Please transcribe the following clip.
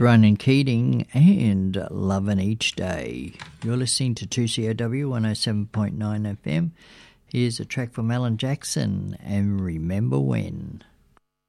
Ronan Keating and Lovin' Each Day. You're listening to 2COW 107.9 FM. Here's a track from Alan Jackson and Remember When.